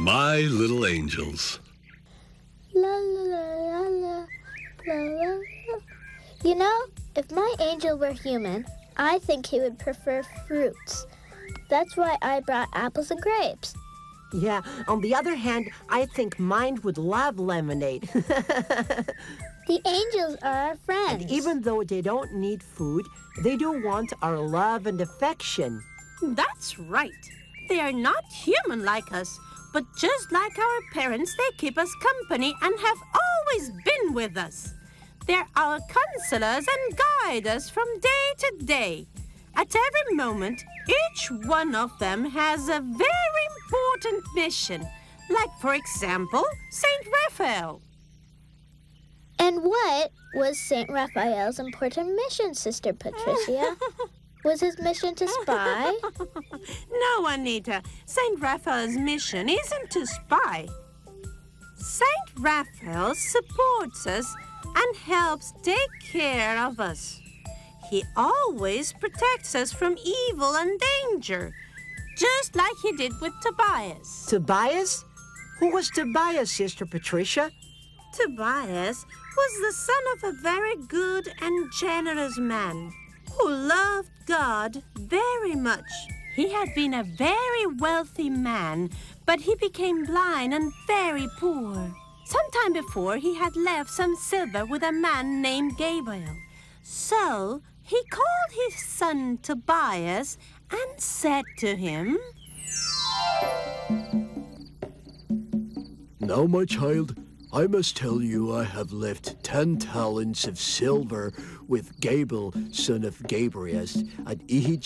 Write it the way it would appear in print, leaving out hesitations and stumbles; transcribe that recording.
My little angels. La la la la la la la. You know, if my angel were human, I think he would prefer fruits. That's why I brought apples and grapes. Yeah, on the other hand, I think mine would love lemonade. The angels are our friends. And even though they don't need food, they do want our love and affection. That's right. They are not human like us, but just like our parents, they keep us company and have always been with us. They're our counselors and guide us from day to day. At every moment, each one of them has a very important mission. Like, for example, Saint Raphael. And what was St. Raphael's important mission, Sister Patricia? Was his mission to spy? No, Anita. St. Raphael's mission isn't to spy. St. Raphael supports us and helps take care of us. He always protects us from evil and danger, just like he did with Tobias. Tobias? Who was Tobias, Sister Patricia? Tobias was the son of a very good and generous man who loved God very much. He had been a very wealthy man, but he became blind and very poor. Sometime before, he had left some silver with a man named Gabriel. So he called his son Tobias and said to him, "Now, my child, I must tell you I have left 10 talents of silver with Gabriel, son of Gabrias, and he